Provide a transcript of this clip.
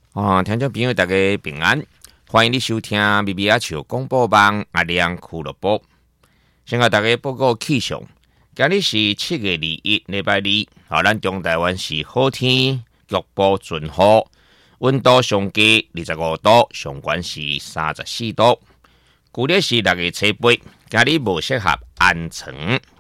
听众朋友大家平安，欢迎你收听咪咪阿笑广播网阿亮俱乐部。先甲大家报告气象，今日是7月21礼拜二，咱中台湾是好天，局部阵雨，温度上低25度，上悬是34度。旧历是6月7日，今日无适合安床。